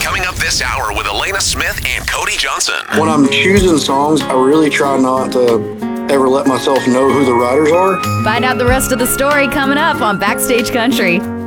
Coming up this hour with Elena Smith and Cody Johnson. When I'm choosing songs, I really try not to ever let myself know who the writers are. Find out the rest of the story coming up on Backstage Country.